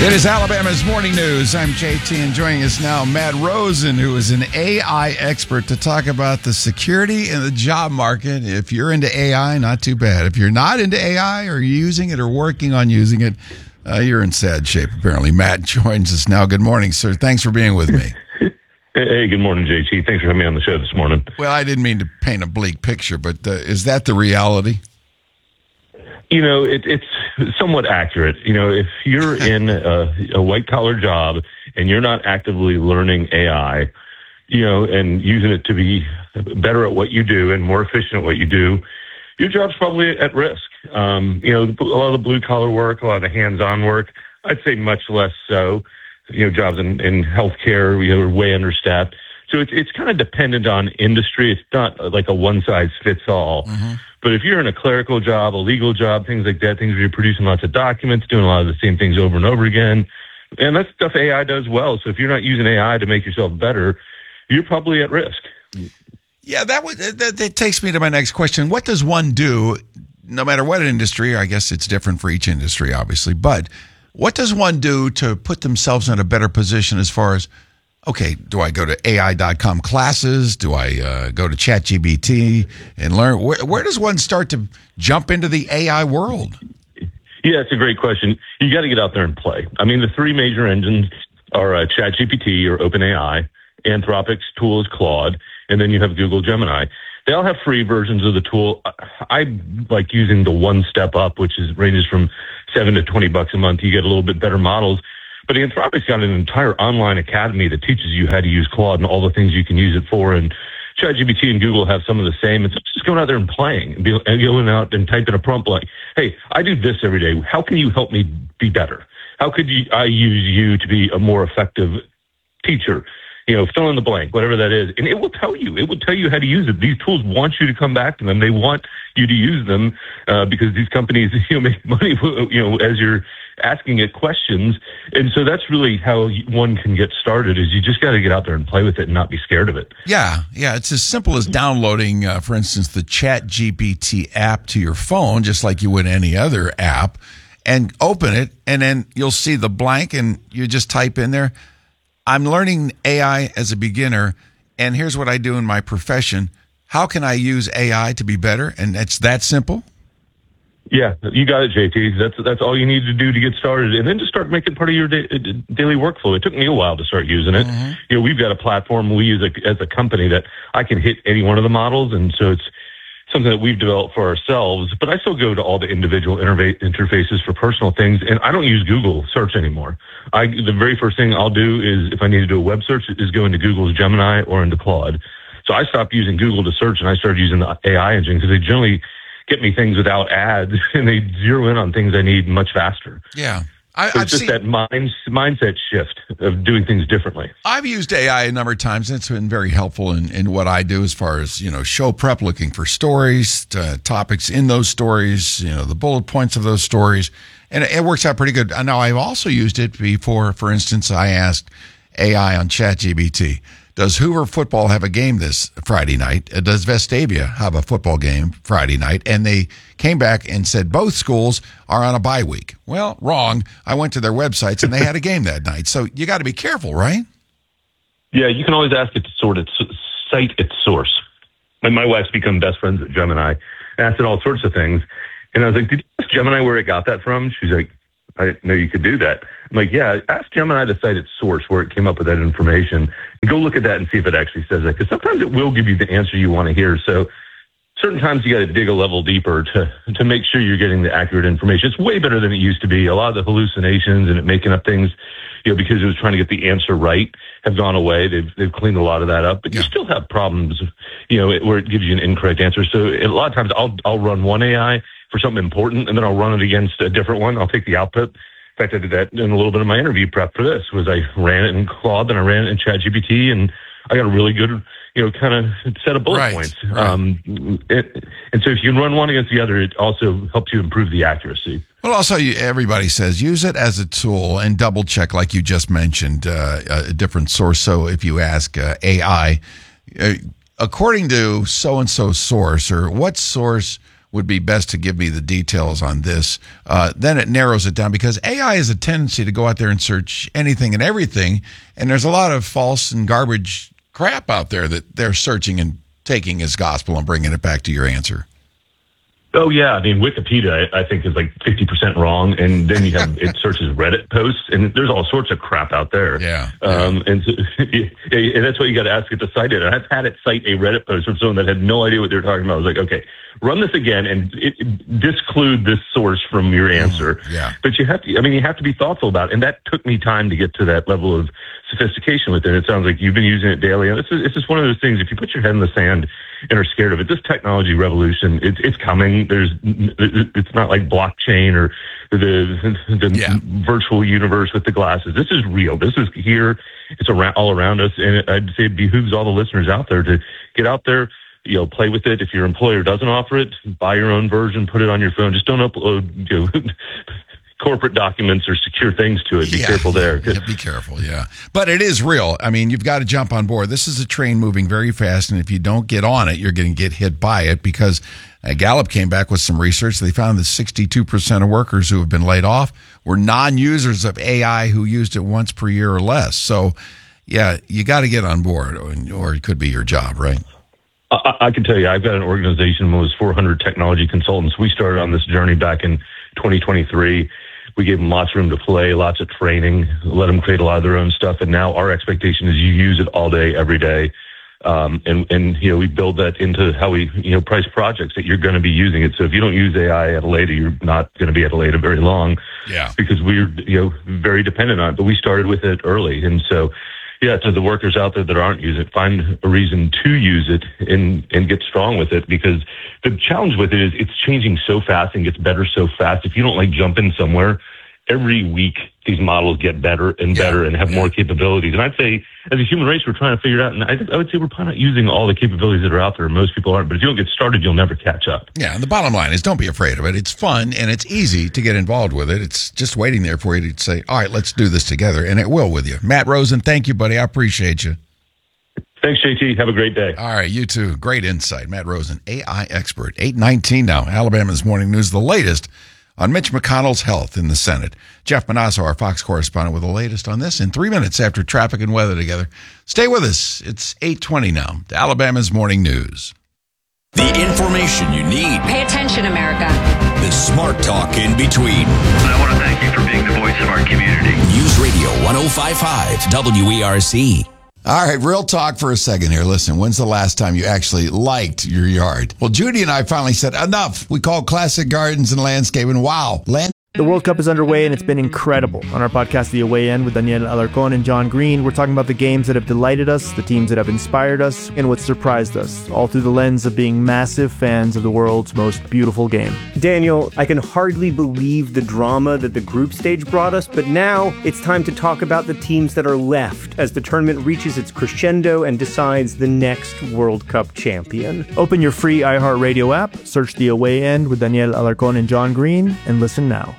It is Alabama's Morning News. I'm JT, and joining us now, Matt Rosen, who is an AI expert, to talk about the security in the job market. If you're into AI, not too bad. If you're not into AI or using it or working on using it, you're in sad shape, apparently. Matt joins us now. Good morning, sir. Thanks for being with me. Hey, good morning, JT. Thanks for having me on the show this morning. Well, I didn't mean to paint a bleak picture, but is that the reality? You know, it's somewhat accurate. You know, if you're in a white-collar job and you're not actively learning AI, you know, and using it to be better at what you do and more efficient at what you do, your job's probably at risk. You know, a lot of the blue-collar work, a lot of the hands-on work, I'd say much less so. You know, jobs in healthcare, you know, are way understaffed. So it's kind of dependent on industry. It's not like a one-size-fits-all. Mm-hmm. But if you're in a clerical job, a legal job, things like that, things where you're producing lots of documents, doing a lot of the same things over and over again, and that's stuff AI does well. So if you're not using AI to make yourself better, you're probably at risk. Yeah, that takes me to my next question. What does one do, no matter what industry? I guess it's different for each industry, obviously, but what does one do to put themselves in a better position as far as, okay, do I go to AI.com classes? Do I go to ChatGPT and learn? Where does one start to jump into the AI world? Yeah, it's a great question. You got to get out there and play. I mean, the three major engines are ChatGPT or OpenAI, Anthropic's tool is Claude, and then you have Google Gemini. They all have free versions of the tool. I like using the one step up, which ranges from $7 to $20 a month. You get a little bit better models. But Anthropic's got an entire online academy that teaches you how to use Claude and all the things you can use it for. And ChatGPT and Google have some of the same. It's just going out there and playing and going out and typing a prompt like, hey, I do this every day. How can you help me be better? How could I use you to be a more effective teacher? You know, fill in the blank, whatever that is. And it will tell you. It will tell you how to use it. These tools want you to come back to them. They want you to use them because these companies, you know, make money, you know, as you're asking it questions. And so that's really how one can get started is you just got to get out there and play with it and not be scared of it. Yeah. It's as simple as downloading, for instance, the ChatGPT app to your phone, just like you would any other app, and open it. And then you'll see the blank and you just type in there, I'm learning AI as a beginner, and here's what I do in my profession. How can I use AI to be better? And it's that simple? Yeah, you got it, JT. That's all you need to do to get started, and then just start making part of your daily workflow. It took me a while to start using it. Mm-hmm. You know, we've got a platform we use as a company that I can hit any one of the models, and so it's something that we've developed for ourselves, but I still go to all the individual interfaces for personal things, and I don't use Google search anymore. The very first thing I'll do is, if I need to do a web search, is go into Google's Gemini or into Claude. So I stopped using Google to search, and I started using the AI engine because they generally get me things without ads, and they zero in on things I need much faster. Yeah. It's just that mindset shift of doing things differently. I've used AI a number of times, and it's been very helpful in what I do as far as, you know, show prep, looking for stories, topics in those stories, you know, the bullet points of those stories, and it works out pretty good. Now, I've also used it before. For instance, I asked AI on ChatGPT, does Hoover football have a game this Friday night? Does Vestavia have a football game Friday night? And they came back and said both schools are on a bye week. Well, wrong. I went to their websites and they had a game that night. So you got to be careful, right? Yeah, you can always ask it to cite its source. And my wife's become best friends with Gemini. I asked it all sorts of things. And I was like, did you ask Gemini where it got that from? She's like, I didn't know you could do that. I'm like, yeah, ask Gemini to cite its source where it came up with that information and go look at that and see if it actually says that. Because sometimes it will give you the answer you want to hear. So certain times you got to dig a level deeper to make sure you're getting the accurate information. It's way better than it used to be. A lot of the hallucinations and it making up things, you know, because it was trying to get the answer right have gone away. They've cleaned a lot of that up, but you still have problems, you know, where it gives you an incorrect answer. So a lot of times I'll run one AI for something important, and then I'll run it against a different one. I'll take the output. In fact, I did that in a little bit of my interview prep for this. Was I ran it in Claude, then I ran it in ChatGPT, and I got a really good, you know, kind of set of bullet points. Right. And so if you run one against the other, it also helps you improve the accuracy. Well, also, everybody says use it as a tool and double check, like you just mentioned, a different source. So if you ask AI, according to so-and-so source, or what source would be best to give me the details on this. Then it narrows it down because AI has a tendency to go out there and search anything and everything. And there's a lot of false and garbage crap out there that they're searching and taking as gospel and bringing it back to your answer. Oh, yeah. I mean, Wikipedia, I think, is like 50% wrong. And then you have it searches Reddit posts, and there's all sorts of crap out there. Yeah. And that's why you got to ask it to cite it. And I've had it cite a Reddit post from someone that had no idea what they were talking about. I was like, okay, run this again and disclude this source from your answer. Yeah. But you have to be thoughtful about it. And that took me time to get to that level of sophistication with it. It sounds like you've been using it daily. And it's just one of those things, if you put your head in the sand and are scared of it, this technology revolution, it's coming. It's not like blockchain or the virtual universe with the glasses. This is real. This is here. It's all around us. And I'd say it behooves all the listeners out there to get out there, play with it. If your employer doesn't offer it, buy your own version, put it on your phone. Just don't upload, corporate documents or secure things to it. Be careful there. Yeah, be careful, yeah. But it is real. I mean, you've got to jump on board. This is a train moving very fast, and if you don't get on it, you're going to get hit by it because Gallup came back with some research. They found that 62% of workers who have been laid off were non-users of AI who used it once per year or less. So, yeah, you got to get on board, or it could be your job, right? I can tell you, I've got an organization that was 400 technology consultants. We started on this journey back in 2023. We gave them lots of room to play, lots of training, let them create a lot of their own stuff. And now our expectation is you use it all day, every day. And we build that into how we, price projects that you're going to be using it. So if you don't use AI at Aleda, you're not going to be at Aleda very long. Yeah. Because we're, very dependent on it. But we started with it early. And so, to the workers out there that aren't using it, find a reason to use it and get strong with it, because the challenge with it is it's changing so fast and gets better so fast. If you don't jump in somewhere, every week these models get better and better and have more capabilities. And I'd say as a human race, we're trying to figure it out. And I would say we're probably not using all the capabilities that are out there. Most people aren't. But if you don't get started, you'll never catch up. Yeah, and the bottom line is don't be afraid of it. It's fun and it's easy to get involved with it. It's just waiting there for you to say, all right, let's do this together. And it will with you. Matt Rosen, thank you, buddy. I appreciate you. Thanks, JT. Have a great day. All right, you too. Great insight. Matt Rosen, AI expert. 8:19 now. Alabama's Morning News, the latest on Mitch McConnell's health in the Senate. Jeff Manasso, our Fox correspondent, with the latest on this in 3 minutes after traffic and weather together. Stay with us. It's 8:20 now. To Alabama's Morning News. The information you need. Pay attention, America. The smart talk in between. I want to thank you for being the voice of our community. News Radio 105.5 WERC. All right, real talk for a second here. Listen, when's the last time you actually liked your yard? Well, Judy and I finally said, enough. We called Classic Gardens and Landscaping. Wow. The World Cup is underway, and it's been incredible. On our podcast, The Away End, with Daniel Alarcón and John Green, we're talking about the games that have delighted us, the teams that have inspired us, and what surprised us, all through the lens of being massive fans of the world's most beautiful game. Daniel, I can hardly believe the drama that the group stage brought us, but now it's time to talk about the teams that are left as the tournament reaches its crescendo and decides the next World Cup champion. Open your free iHeartRadio app, search The Away End with Daniel Alarcón and John Green, and listen now.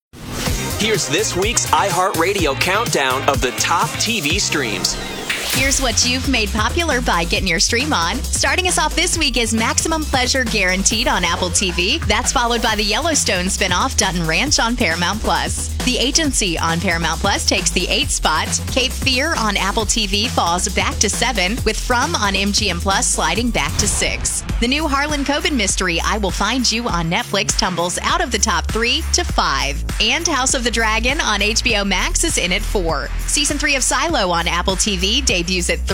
Here's this week's iHeartRadio countdown of the top TV streams. Here's what you've made popular by getting your stream on. Starting us off this week is Maximum Pleasure Guaranteed on Apple TV. That's followed by the Yellowstone spinoff Dutton Ranch on Paramount Plus. The Agency on Paramount Plus takes the 8th spot. Cape Fear on Apple TV falls back to 7, with From on MGM Plus sliding back to 6. The new Harlan Coben mystery I Will Find You on Netflix tumbles out of the top 3 to 5. And House of the Dragon on HBO Max is in at 4. Season 3 of Silo on Apple TV debuts at 3.